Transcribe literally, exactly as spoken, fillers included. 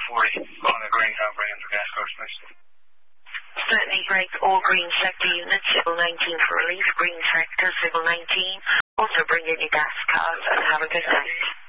forty. Calling the green town, bringing for gas cars, please. Certainly break all green sector units, Civil nineteen for relief, green sector, Civil nineteen. Also bring in your gas cars and have a good night.